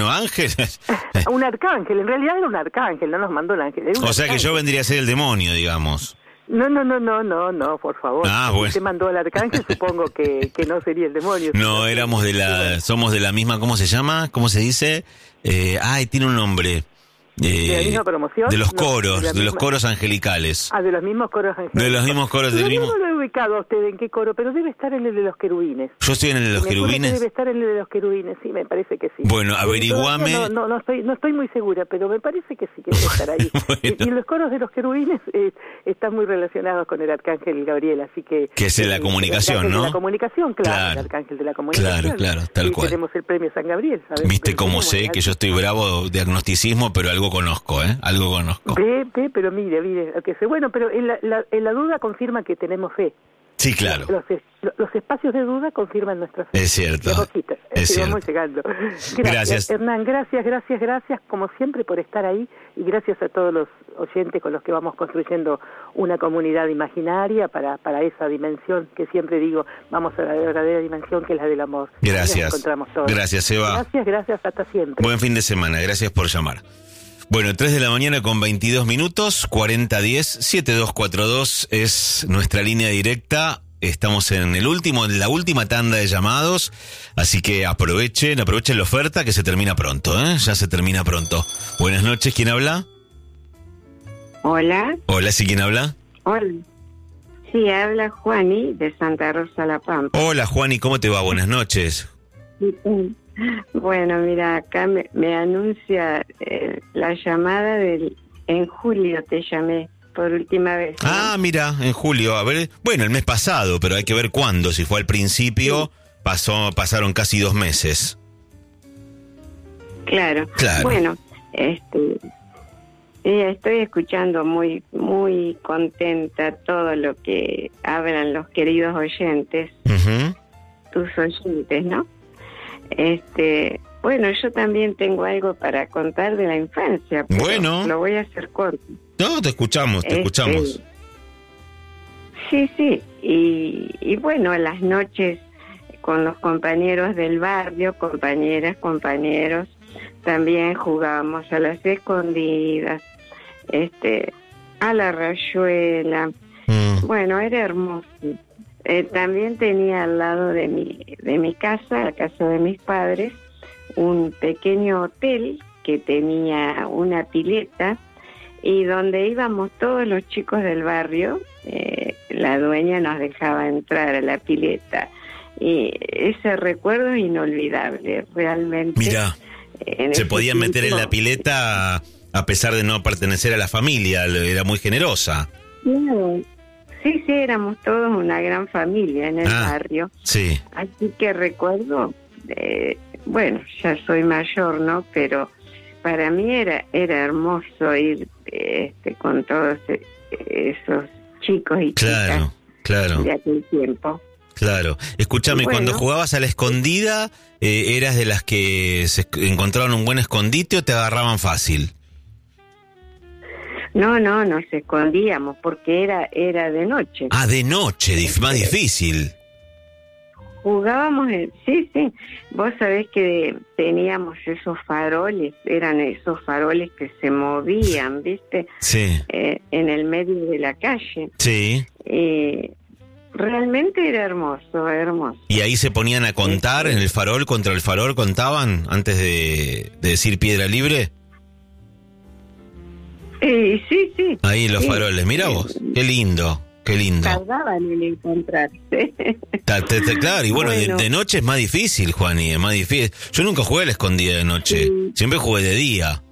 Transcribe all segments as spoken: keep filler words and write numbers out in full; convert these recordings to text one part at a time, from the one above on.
ángel. Un arcángel, en realidad era un arcángel, no nos mandó el ángel. Era un O sea que arcángel. yo vendría a ser el demonio, digamos. No, no, no, no, no, no, por favor. Ah, Si bueno. usted mandó al arcángel, supongo que, que no sería el demonio. No, éramos de la, somos de la misma, ¿cómo se llama? ¿Cómo se dice? Eh, ay, tiene un nombre. Eh, ¿De la misma promoción? De los No, coros, de la de los misma- coros angelicales. Ah, de los mismos coros angélicos. De los mismos coros, del Pero yo mismo. no lo he ubicado a usted en qué coro, pero debe estar en el de los querubines. Yo estoy en el de los Me acuerdo que querubines. debe estar en el de los querubines, sí, me parece que sí. Bueno, Pero averiguame. todavía No, no, no, estoy, no estoy muy segura, pero me parece que sí que debe estar ahí. Bueno. Y, y los coros de los querubines eh, están muy relacionados con el arcángel Gabriel, así que... Que es de la eh, comunicación, el arcángel ¿no? De la comunicación, claro, Claro. el arcángel de la comunicación. Claro, claro, tal Y cual. tenemos el premio San Gabriel, ¿sabes? Viste Pero cómo tenemos sé el- que yo estoy bravo de agnosticismo, pero algo conozco, ¿eh? Algo conozco. Ve, ve, pero mire, mire, lo que sé. Bueno, pero en la, la, en la duda confirma que tenemos fe. Sí, claro. Los, es- los espacios de duda confirman nuestra fe. Es cierto. De a poquito, Es sí, cierto. vamos llegando. Gracias, Gracias. Hernán, gracias, gracias, gracias, como siempre, por estar ahí, y gracias a todos los oyentes con los que vamos construyendo una comunidad imaginaria para, para esa dimensión que siempre digo, vamos a la verdadera dimensión que es la del amor. Ahí nos Gracias. encontramos todos. Gracias, Eva. Gracias, gracias, hasta siempre. Buen fin de semana, gracias por llamar. Bueno, tres de la mañana con veintidós minutos, cuarenta diez, setenta y dos cuarenta y dos es nuestra línea directa. Estamos en el último, en la última tanda de llamados, así que aprovechen, aprovechen la oferta que se termina pronto, ¿eh? Ya se termina pronto. Buenas noches, ¿quién habla? Hola, Hola, ¿sí quién habla? hola. Sí, habla Juani de Santa Rosa La Pampa. Hola, Juani, ¿cómo te va? Buenas noches. Bueno, mira, acá me, me anuncia eh, la llamada del... En julio te llamé por última vez, ¿no? Ah, mira, en julio, a ver, bueno, el mes pasado, pero hay que ver cuándo, si fue al principio, pasó, pasaron casi dos meses. Claro. Claro. Bueno, este... eh, estoy escuchando muy, muy contenta todo lo que hablan los queridos oyentes, Ujú. tus oyentes, ¿no? Este, bueno, yo también tengo algo para contar de la infancia, pero Bueno. lo voy a hacer corto. No, te escuchamos, te Este, escuchamos. Sí, sí, y, y bueno, las noches con los compañeros del barrio, compañeras, compañeros, también jugábamos a las escondidas, este, a la rayuela. Mm. Bueno, era hermoso. Eh, también tenía al lado de mi, de mi casa, la casa de mis padres, un pequeño hotel que tenía una pileta y donde íbamos todos los chicos del barrio. Eh, la dueña nos dejaba entrar a la pileta y ese recuerdo es inolvidable, realmente. Mira, En se ese podían meter en tiempo- la pileta a pesar de no pertenecer a la familia, era muy generosa. Claro. Sí, sí, éramos todos una gran familia en el Ah. barrio. Sí, Así que recuerdo, eh, bueno, ya soy mayor, ¿no? Pero para mí era era hermoso ir este, con todos e- esos chicos y claro, claro, chicas de aquel tiempo. claro. Escúchame, Bueno. cuando jugabas a la escondida, eh, ¿eras de las que se esc- encontraban un buen escondite o te agarraban fácil? No, no, nos escondíamos porque era era de noche. Ah, de noche, dif- más difícil. Jugábamos, en- sí, sí. Vos sabés que teníamos esos faroles, eran esos faroles que se movían, ¿viste? Sí, Eh, en el medio de la calle. sí. Eh, realmente era hermoso, hermoso. ¿Y ahí se ponían a contar en el farol, contra el farol, contaban antes de, de decir piedra libre? Eh, sí, sí. Ahí en los Sí. faroles, mira vos, qué lindo, qué lindo. Tardaban en encontrarse. Ta- ta- ta- Claro, y bueno, de- Bueno. De, noche es más difícil, Juani, es más difícil. Yo nunca jugué a la escondida de noche, Sí. siempre jugué de día.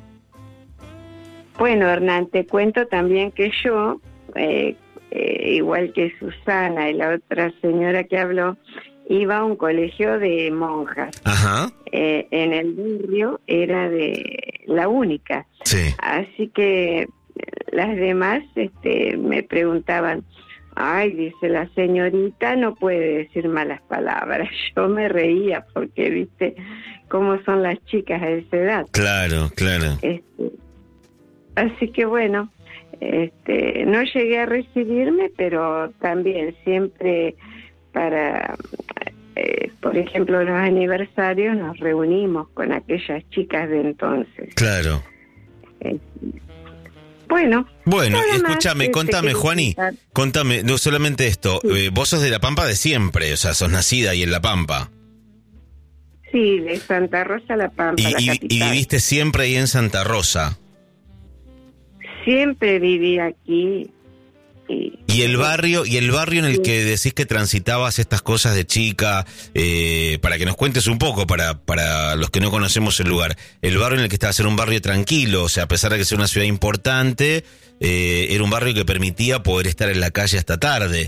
Bueno, Hernán, te cuento también que yo, eh, eh, igual que Susana y la otra señora que habló, iba a un colegio de monjas. Ajá, Eh, en el barrio era de la única. sí. Así que eh, las demás este, me preguntaban, ay, dice la señorita, no puede decir malas palabras. Yo me reía porque, viste, cómo son las chicas a esa edad. Claro, claro. Este, así que bueno, este, no llegué a recibirme, pero también siempre para eh, por ejemplo, los aniversarios nos reunimos con aquellas chicas de entonces. Claro. Eh, bueno. Bueno, escúchame, contame, Juani, contame, no solamente esto, sí. eh, vos sos de La Pampa de siempre, o sea, sos nacida ahí en La Pampa. Sí, de Santa Rosa, La Pampa, y, la y, capital. ¿Y viviste siempre ahí en Santa Rosa? Siempre viví aquí. Y, y el barrio y el barrio en el sí. que decís que transitabas estas cosas de chica, eh, para que nos cuentes un poco, para para los que no conocemos el lugar, el barrio en el que estabas era un barrio tranquilo, o sea, a pesar de que sea una ciudad importante, eh, era un barrio que permitía poder estar en la calle hasta tarde.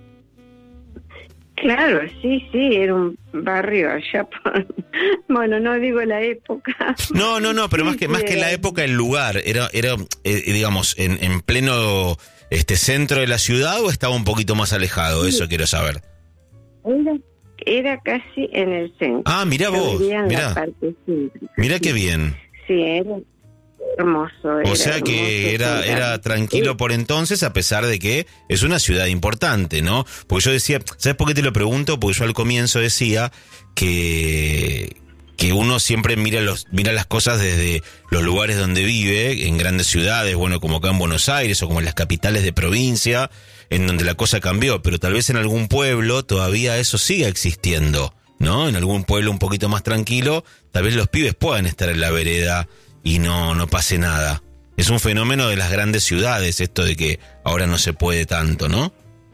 Claro, sí, sí, era un barrio allá por... Bueno, no digo la época. No, no, no, pero sí, más que sí, más que la época, el lugar, era, era eh, digamos, en, en pleno este centro de la ciudad, ¿o estaba un poquito más alejado? Sí. Eso quiero saber. Era, era casi en el centro. Ah, mirá vos, mirá. Mirá sí. qué bien. Sí, era... hermoso. O sea que era era tranquilo por entonces, a pesar de que es una ciudad importante, ¿no? Porque yo decía, ¿sabes por qué te lo pregunto? Porque yo al comienzo decía que que uno siempre mira los mira las cosas desde los lugares donde vive, en grandes ciudades, bueno, como acá en Buenos Aires o como en las capitales de provincia, en donde la cosa cambió, pero tal vez en algún pueblo todavía eso siga existiendo, ¿no? En algún pueblo un poquito más tranquilo, tal vez los pibes puedan estar en la vereda y no no pase nada. Es un fenómeno de las grandes ciudades esto de que ahora no se puede tanto, ¿no?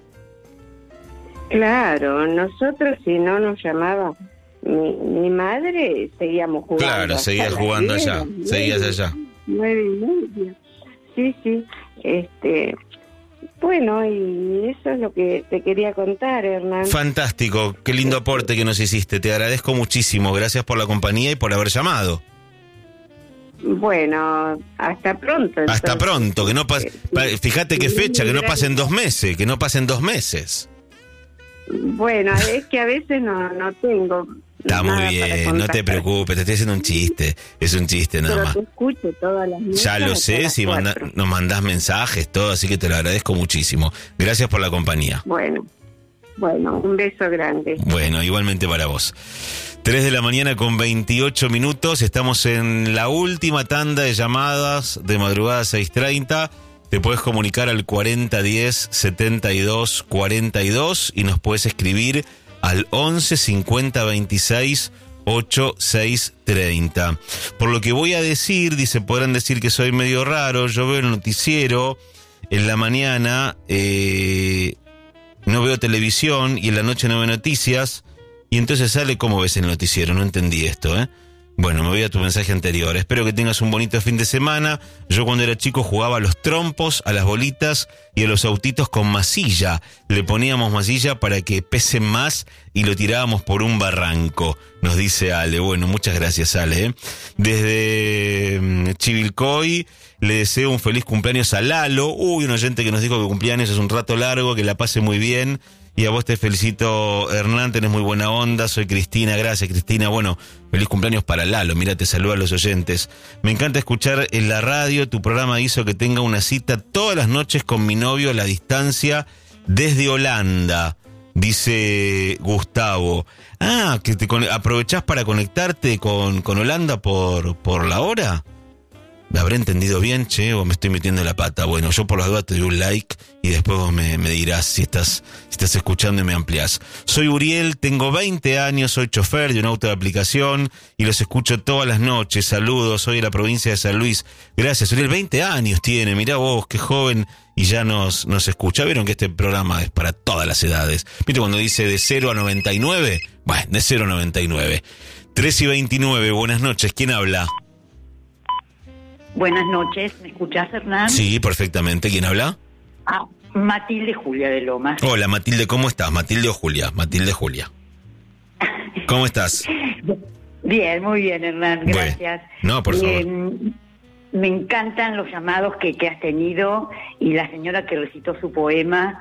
Claro, nosotros si no nos llamaba mi, mi madre, seguíamos jugando. Claro, seguías jugando allá, seguías allá. Nueve y media. Sí, sí. Este, bueno, y eso es lo que te quería contar, Hernán. Fantástico, qué lindo aporte que nos hiciste, te agradezco muchísimo, gracias por la compañía y por haber llamado. Bueno, hasta pronto. Entonces. Hasta pronto, que no pase, fíjate qué fecha, que no pasen dos meses, que no pasen dos meses. Bueno, es que a veces no, no tengo. Está muy bien, no te preocupes, te estoy haciendo un chiste, es un chiste nada Pero más. Te escucho todas las noches. Ya lo sé, si manda, nos mandás mensajes, todo, así que te lo agradezco muchísimo. Gracias por la compañía. Bueno, bueno, un beso grande. Bueno, igualmente para vos. tres de la mañana con veintiocho minutos, estamos en la última tanda de llamadas de madrugada seis treinta. Te puedes comunicar al cuarenta diez setenta y dos cuarenta y dos y nos puedes escribir al once cincuenta veintiséis ochenta y seis treinta. Por lo que voy a decir, dice, podrán decir que soy medio raro, yo veo el noticiero en la mañana, eh, no veo televisión y en la noche no veo noticias. Y entonces sale, ¿cómo ves el noticiero? No entendí esto, ¿eh? Bueno, me voy a tu mensaje anterior. Espero que tengas un bonito fin de semana. Yo cuando era chico jugaba a los trompos, a las bolitas y a los autitos con masilla. Le poníamos masilla para que pesen más y lo tirábamos por un barranco, nos dice Ale. Bueno, muchas gracias, Ale, ¿eh? Desde Chivilcoy le deseo un feliz cumpleaños a Lalo. Uy, un oyente que nos dijo que cumpleaños es un rato largo, que la pase muy bien. Y a vos te felicito, Hernán, tenés muy buena onda. Soy Cristina, gracias Cristina. Bueno, feliz cumpleaños para Lalo, mira, te saludo a los oyentes. Me encanta escuchar en la radio, tu programa hizo que tenga una cita todas las noches con mi novio a la distancia desde Holanda, dice Gustavo. Ah, que te aprovechás para conectarte con, con Holanda por, por la hora. ¿Me habré entendido bien, che, o me estoy metiendo la pata? Bueno, yo por las dudas te doy un like y después vos me, me dirás si estás, si estás escuchando y me ampliás. Soy Uriel, tengo veinte años, soy chofer de un auto de aplicación y los escucho todas las noches. Saludos, soy de la provincia de San Luis. Gracias, Uriel, veinte años tiene, mirá vos, qué joven, y ya nos, nos escucha. ¿Vieron que este programa es para todas las edades? ¿Viste cuando dice de cero a noventa y nueve? Bueno, de cero a noventa y nueve. tres y veintinueve, buenas noches, ¿quién habla? Buenas noches, ¿me escuchás, Hernán? Sí, perfectamente. ¿Quién habla? Ah, Matilde Julia de Lomas. Hola, Matilde, ¿cómo estás? Matilde o Julia, Matilde Julia. ¿Cómo estás? Bien, muy bien, Hernán, gracias. Bueno, no, por favor. Eh, me encantan los llamados que, que has tenido y la señora que recitó su poema,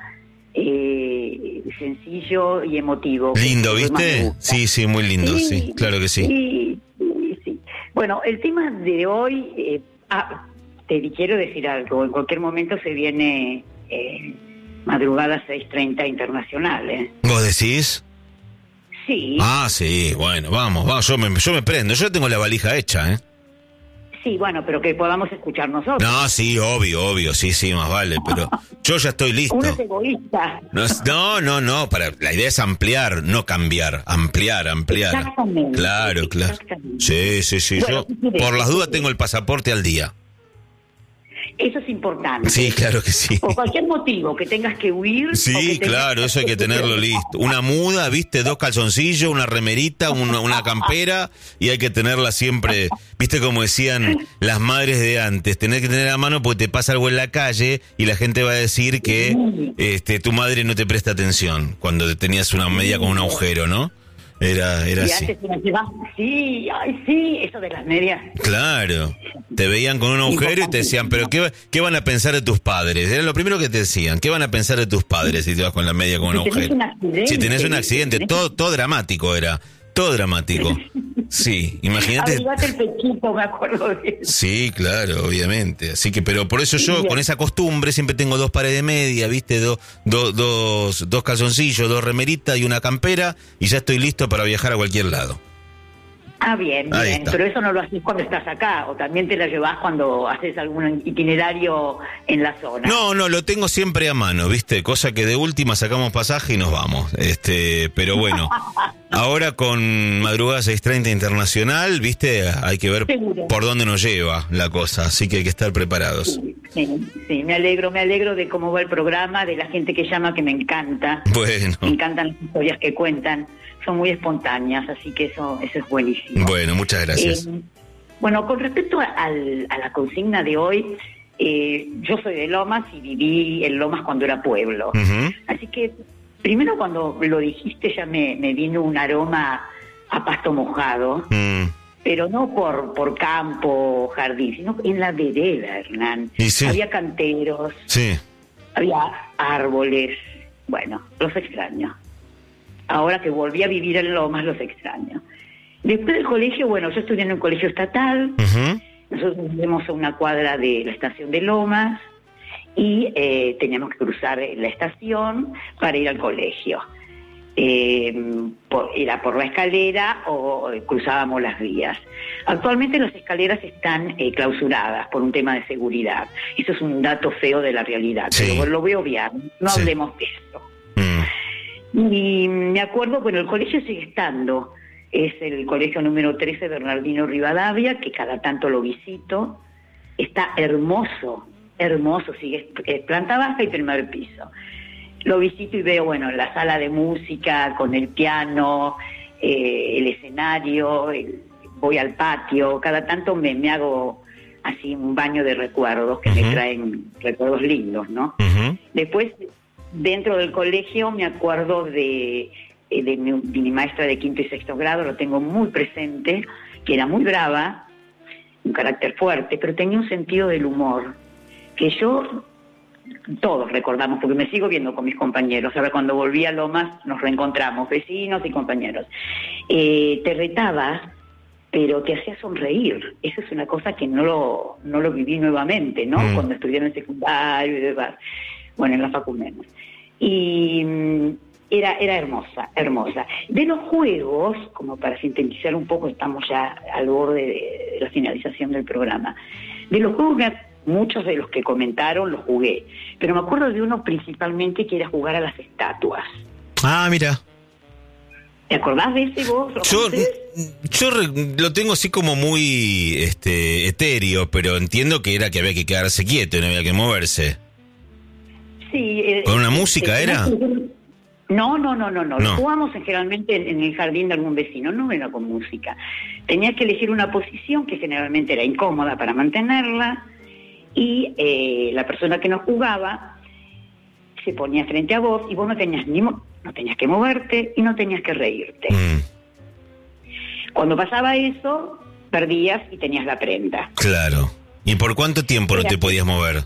eh, sencillo y emotivo. Lindo, ¿viste? Sí, sí, muy lindo, sí, sí, claro que sí. Sí, sí, sí. Bueno, el tema de hoy... Eh, Ah, te quiero decir algo. En cualquier momento se viene eh, madrugada seis treinta internacional, ¿eh? ¿Vos decís? Sí. Ah, sí, bueno, vamos, vamos, yo me, yo me prendo, yo tengo la valija hecha, ¿eh? Sí, bueno, pero que podamos escuchar nosotros. No, sí, obvio, obvio, sí, sí, más vale, pero yo ya estoy listo. Uno es egoísta. No, no, no, no, para, la idea es ampliar, no cambiar, ampliar, ampliar. Exactamente. Claro, claro. Exactamente. Sí, sí, sí, Bueno, yo ¿qué por las dudas querés? tengo el pasaporte al día. Eso es importante. Sí, claro que sí. Por cualquier motivo, que tengas que huir. o que Sí, tengas claro, eso hay que tenerlo listo. Una muda, viste, dos calzoncillos, una remerita, una, una campera, y hay que tenerla siempre, viste como decían las madres de antes, tenés que tener a mano porque te pasa algo en la calle y la gente va a decir que este, tu madre no te presta atención cuando tenías una media con un agujero, ¿no? Era, era Y así. antes una llevas, sí, ay, sí, eso de las medias. Claro, te veían con un agujero y te decían, pero ¿qué, ¿qué van a pensar de tus padres? Era lo primero que te decían, ¿qué van a pensar de tus padres si te vas con la media con un Si tenés agujero? un accidente, Si tenés un accidente, tenés- todo, todo dramático era, todo dramático. Sí, imagínate. Abrigate el pechito, me acuerdo de eso. Sí, claro, obviamente. Así que, pero por eso yo, Bien. con esa costumbre, siempre tengo dos pares de media, ¿viste? Do, do- dos, dos calzoncillos, dos remeritas y una campera, y ya estoy listo para viajar a cualquier lado. Ah, bien, Ahí bien. está. Pero eso no lo haces cuando estás acá, o también te la llevas cuando haces algún itinerario en la zona. No, no, lo tengo siempre a mano, ¿viste? Cosa que de última sacamos pasaje y nos vamos. Este, pero bueno, ahora con Madrugada seis treinta Internacional, ¿viste? Hay que ver Seguro. por dónde nos lleva la cosa, así que hay que estar preparados. Sí, sí, me alegro, me alegro de cómo va el programa, de la gente que llama, que me encanta. Bueno, Me encantan las historias que cuentan, son muy espontáneas, así que eso, eso es buenísimo. bueno, muchas gracias. Eh, bueno, con respecto a, al- a la consigna de hoy, eh, yo soy de Lomas y viví en Lomas cuando era pueblo. Ujú. Así que primero cuando lo dijiste ya me, me vino un aroma a pasto mojado, Mm. pero no por, por campo o jardín, sino en la vereda, Hernán. Y sí. Había canteros, Sí. había árboles, bueno, los extraño. Ahora que volví a vivir en Lomas, los extraño. Después del colegio, bueno, yo estudié en un colegio estatal, Ujú. nosotros vivimos a una cuadra de la estación de Lomas y eh, teníamos que cruzar la estación para ir al colegio. Eh, por, era por la escalera o cruzábamos las vías. Actualmente las escaleras están eh, clausuradas por un tema de seguridad. Eso es un dato feo de la realidad, Sí. pero lo voy a obviar, no Sí. hablemos de eso. Mm. Y me acuerdo, bueno, el colegio sigue estando, es el colegio número trece Bernardino Rivadavia, que cada tanto lo visito, está hermoso, hermoso, sigue es planta baja y primer piso. Lo visito y veo, bueno, la sala de música con el piano, eh, el escenario, el- voy al patio, cada tanto me, me hago así un baño de recuerdos que Ujú. me traen recuerdos lindos, ¿no? Ujú. Después, dentro del colegio, me acuerdo de, eh, de, mi, de mi maestra de quinto y sexto grado, lo tengo muy presente, que era muy brava, un carácter fuerte, pero tenía un sentido del humor, que yo, todos recordamos, porque me sigo viendo con mis compañeros. Ahora, cuando volví a Lomas, nos reencontramos, vecinos y compañeros. Eh, te retaba, pero te hacía sonreír. Eso es una cosa que no lo, no lo viví nuevamente, ¿no? Mm. Cuando estudié en el secundario y demás. Bueno, en la facu menos. Y mm, era, era hermosa, hermosa. De los juegos, como para sintetizar un poco, estamos ya al borde de, de la finalización del programa. De los juegos, me- muchos de los que comentaron los jugué, pero me acuerdo de uno principalmente que era jugar a las estatuas. Ah, mira. ¿Te acordás de ese vos? ¿Lo Yo, conocés? yo re- lo tengo así como muy este etéreo, pero entiendo que era que había que quedarse quieto y no había que moverse. Sí. eh, ¿Con una música eh, era? No, no, no, no, no. No. Lo jugamos en- generalmente en, en el jardín de algún vecino, no era con música. Tenías que elegir una posición que generalmente era incómoda para mantenerla y eh, la persona que nos jugaba se ponía frente a vos y vos no tenías ni mo- no tenías que moverte y no tenías que reírte. Mm, Cuando pasaba eso, perdías y tenías la prenda. claro. ¿Y por cuánto tiempo no Era- te podías mover?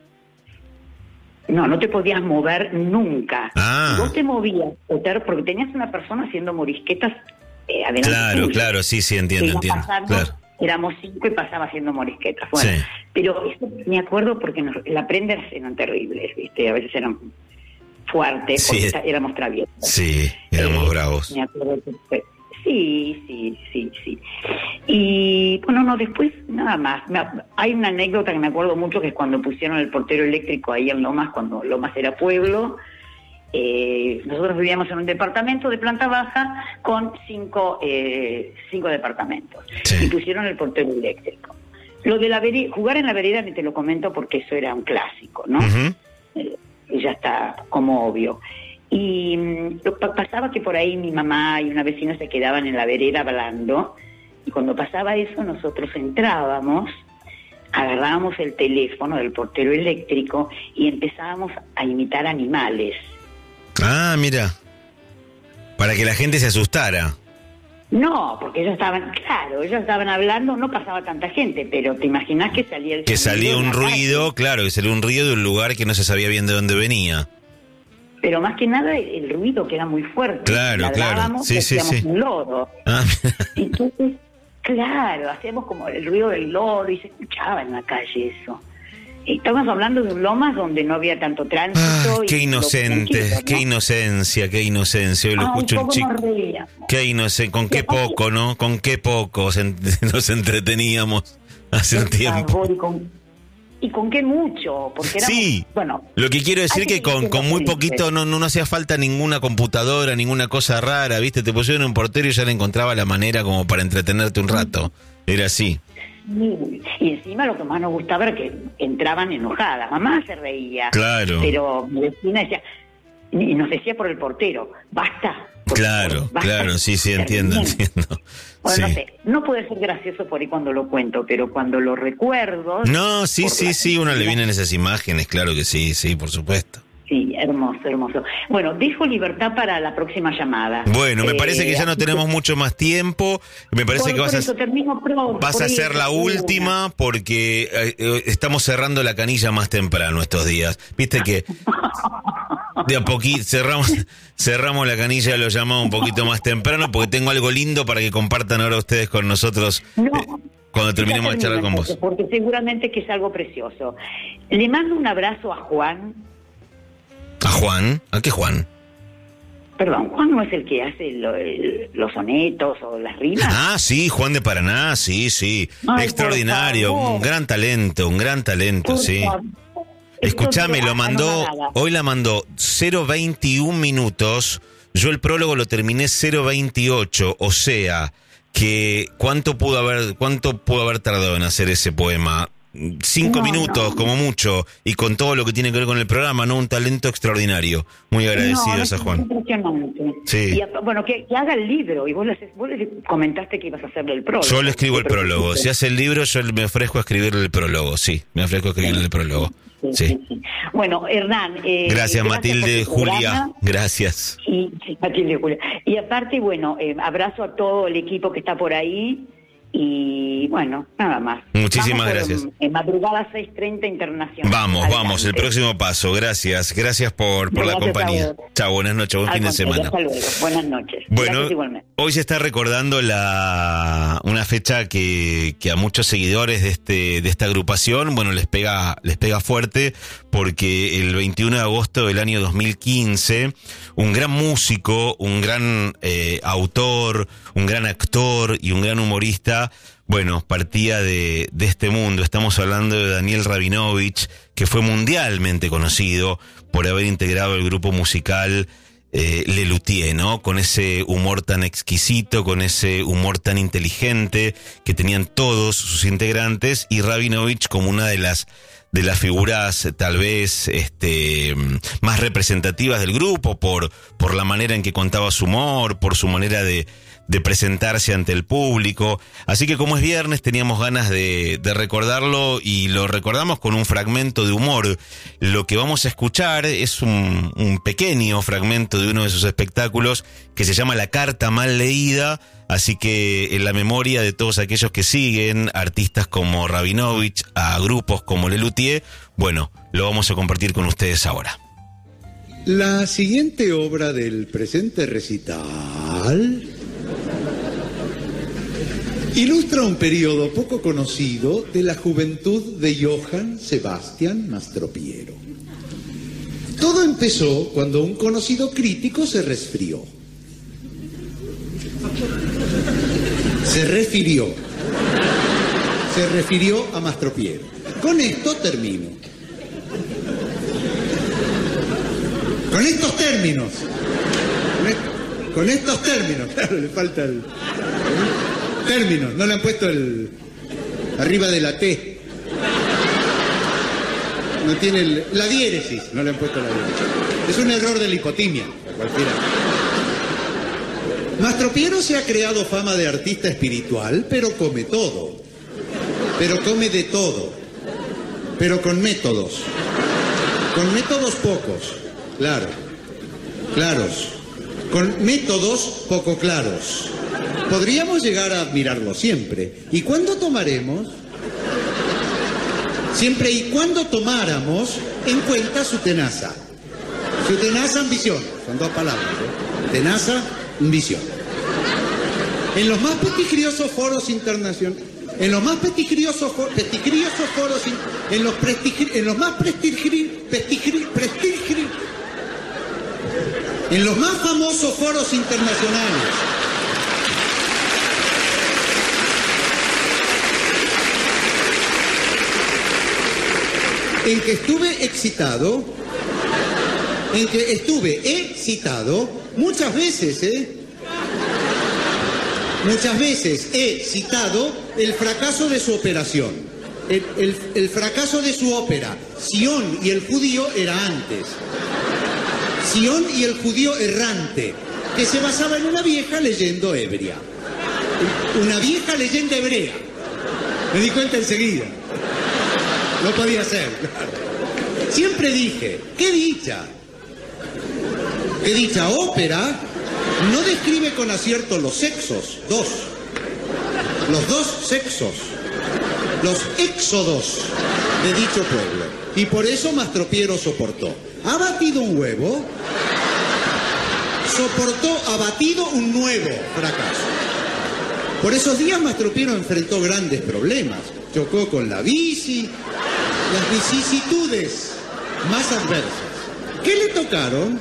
No, no te podías mover nunca. Ah. Si vos te movías, o te- porque tenías una persona haciendo morisquetas eh, adelante. Claro, tuyo. claro, sí, sí, entiendo, Que iba entiendo. pasando, Claro. Éramos cinco y pasaba haciendo morisquetas. Bueno, Sí. pero eso me acuerdo porque nos, las prendas eran terribles, ¿viste? A veces eran fuerte, porque Sí. éramos traviesos. Sí, éramos Eh, bravos. me acuerdo que- Sí, sí, sí, sí. Y bueno, no, después nada más. Me- hay una anécdota que me acuerdo mucho, que es cuando pusieron el portero eléctrico ahí en Lomas, cuando Lomas era pueblo. Eh, nosotros vivíamos en un departamento de planta baja con cinco, eh, cinco departamentos. Sí. Y pusieron el portero eléctrico. Lo de la vereda, jugar en la vereda ni te lo comento porque eso era un clásico, ¿no? Ujú. Eh, y ya está como obvio. Y mm, lo pa- pasaba que por ahí mi mamá y una vecina se quedaban en la vereda hablando, y cuando pasaba eso nosotros entrábamos, agarrábamos el teléfono del portero eléctrico y empezábamos a imitar animales. Ah, mira. Para que la gente se asustara. No, porque ellos estaban, claro, ellos estaban hablando, no pasaba tanta gente, pero te imaginás que salía el Que sonido salía en un la calle. ruido, claro, que salía un ruido de un lugar que no se sabía bien de dónde venía. Pero más que nada el, el ruido que era muy fuerte. Claro, claro. Ladrábamos, Sí, sí, hacíamos sí. un lodo. Ah, Entonces, claro, hacíamos como el ruido del lodo y se escuchaba en la calle eso. Estábamos hablando de un Lomas donde no había tanto tránsito. ah, y qué lo inocente, tranquilo, ¿no? qué inocencia, qué inocencia. Hoy lo Ay, escucho un cómo chico. nos reíamos. Qué inocente, con qué poco, ¿no? Con qué poco se en- nos entreteníamos hace un Por tiempo. favor, y con, y con qué mucho, porque éramos, Sí, bueno, lo que quiero decir hay que que con, decirlo con muy felices. poquito no, no, no hacía falta ninguna computadora, ninguna cosa rara, ¿viste? Te pusieron un portero y ya le encontraba la manera como para entretenerte un rato. Era así. sí. Y encima lo que más nos gustaba era que entraban enojadas. Mamá se reía. Claro. Pero mi vecina decía, y nos decía por el portero, basta. por Claro, favor, basta". claro, sí, sí, entiendo, Terminen. entiendo. Bueno, Sí. no sé, no puede ser gracioso por ahí cuando lo cuento, pero cuando lo recuerdo... No, sí, por sí, la- sí, uno le vienen esas imágenes, claro que sí, sí, por supuesto. Sí, hermoso, hermoso. Bueno, dejo libertad para la próxima llamada. Bueno, me Eh, parece que ya no así tenemos mucho más tiempo. Me parece por- que vas por a, eso termino pronto, vas por a eso, ser la una. última porque eh, eh, estamos cerrando la canilla más temprano estos días. Viste que de a poquito cerramos, cerramos la canilla de los llamados un poquito más temprano porque tengo algo lindo para que compartan ahora ustedes con nosotros. No, eh, cuando terminemos de ya charlar termino, con vos. Porque seguramente que es algo precioso. Le mando un abrazo a Juan. ¿A Juan? ¿A qué Juan? Perdón, Juan no es el que hace lo- el- los sonetos o las rimas. Ah, sí, Juan de Paraná, sí, sí. Ay, Extraordinario, por favor. un gran talento, un gran talento, Por sí. favor. Escúchame, Esto lo te- mandó, anonadada. hoy la mandó cero veintiún minutos, yo el prólogo lo terminé cero veintiocho, o sea, que cuánto pudo haber, cuánto pudo haber tardado en hacer ese poema. Cinco No, minutos, no. como mucho, y con todo lo que tiene que ver con el programa, ¿no? Un talento extraordinario. Muy agradecidos No, a Juan. impresionante. Sí. Y a- bueno, que, que haga el libro. Y vos le, haces- vos le comentaste que ibas a hacerle el prólogo. Yo le escribo el Te prólogo. propusiste. Si hace el libro, yo me ofrezco a escribirle el prólogo. Sí, me ofrezco a escribirle el prólogo. Sí, Sí. sí, sí. Bueno, Hernán. eh, Gracias, Matilde, por tu Julia. programa. Gracias. Y, sí, Matilde, Julia. Y aparte, bueno, eh, abrazo a todo el equipo que está por ahí. Y bueno, nada más. Muchísimas Vamos por, gracias. En, en madrugada seis treinta internacional. Vamos, Adelante. vamos, el próximo paso. Gracias, gracias por, por la Gracias a compañía. vos. Chao, buenas noches, buen Al fin de contrario, semana. Hasta luego. Buenas noches. Bueno, Gracias igualmente. hoy se está recordando la una fecha que, que a muchos seguidores de este de esta agrupación, bueno, les pega les pega fuerte porque el veintiuno de agosto del año dos mil quince, un gran músico, un gran eh, autor, un gran actor y un gran humorista, bueno, partía de, de este mundo. Estamos hablando de Daniel Rabinovich, que fue mundialmente conocido por haber integrado el grupo musical Eh, Lelutier, ¿no? Con ese humor tan exquisito, con ese humor tan inteligente que tenían todos sus integrantes, y Rabinovich como una de las de las figuras tal vez este más representativas del grupo por por la manera en que contaba su humor, por su manera de de presentarse ante el público. Así que como es viernes teníamos ganas de, de recordarlo y lo recordamos con un fragmento de humor. Lo que vamos a escuchar es un, un pequeño fragmento de uno de sus espectáculos que se llama La Carta Mal Leída, así que en la memoria de todos aquellos que siguen artistas como Rabinovich, a grupos como Lelutier, bueno, lo vamos a compartir con ustedes ahora. La siguiente obra del presente recital ilustra un periodo poco conocido de la juventud de Johann Sebastian Mastropiero. Todo empezó cuando un conocido crítico se resfrió. Se refirió. Se refirió a Mastropiero. Con esto termino. Con estos términos. Con, est- con estos términos. Claro, le falta el... Términos. No le han puesto el... arriba de la T. No tiene el... la diéresis. No le han puesto la diéresis. Es un error de la hipotimia. Cualquiera. Mastropiero se ha creado fama de artista espiritual, pero come todo. Pero come de todo. Pero con métodos. Con métodos pocos. Claro. Claros. Con métodos poco claros. Podríamos llegar a admirarlo siempre. ¿Y cuándo tomaremos? Siempre y cuando tomáramos en cuenta su tenaza. Su tenaza ambición. Son dos palabras, ¿eh? Tenaza, ambición. En los más prestigriosos foros internacionales, en los más prestigriosos, for, prestigriosos foros, en los prestigri, en los más prestigri, prestigri, prestigri, en los más famosos foros internacionales, en que estuve excitado, en que estuve excitado muchas veces, ¿eh? Muchas veces he citado el fracaso de su operación, el, el, el fracaso de su ópera, Sion y el judío era antes, Sion y el judío errante, que se basaba en una vieja leyenda hebrea, una vieja leyenda hebrea, me di cuenta enseguida, no podía ser, claro. Siempre dije, qué dicha, qué dicha ópera. No describe con acierto los sexos, dos, los dos sexos, los éxodos de dicho pueblo. Y por eso Mastropiero soportó. Ha batido un huevo, soportó, ha batido un nuevo fracaso. Por esos días Mastropiero enfrentó grandes problemas. Chocó con la bici, las vicisitudes más adversas. ¿Qué le tocaron?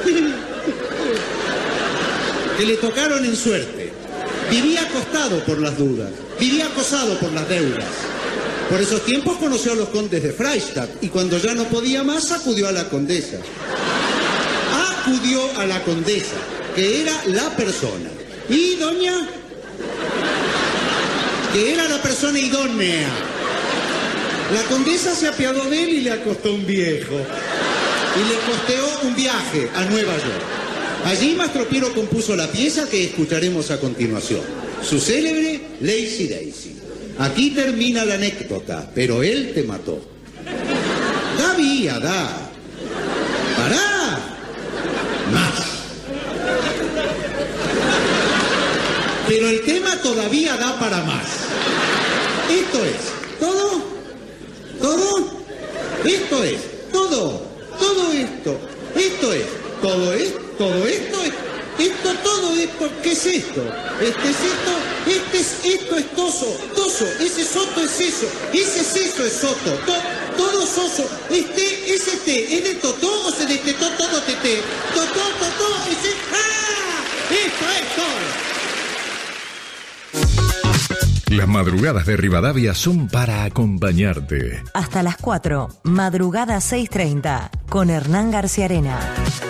Que le tocaron en suerte. Vivía acostado por las dudas, vivía acosado por las deudas. Por esos tiempos conoció a los condes de Freistadt y cuando ya no podía más acudió a la condesa. Acudió a la condesa, que era la persona. Y doña, que era la persona idónea. La condesa se apiadó de él y le acostó un viejo. Y le costeó un viaje a Nueva York. Allí Mastropiero compuso la pieza que escucharemos a continuación, su célebre Lazy Daisy. Aquí termina la anécdota, pero él te mató. Da vía, da. Pará. Más. Pero el tema todavía da para más. Esto es, ¿todo? ¿Todo? Esto es, todo. Todo esto. Esto es, todo esto. Todo esto es, esto, todo esto, ¿qué es esto? Este es esto, este es, esto es toso, toso, ese soto es eso, ese es eso es soto, to, todo soso, este, ese te, es de totó o se de tetó todo tete, totó, totó, ese, ¡ah! Esto es todo. Las madrugadas de Rivadavia son para acompañarte. Hasta las cuatro, madrugada seis treinta, con Hernán García Arena.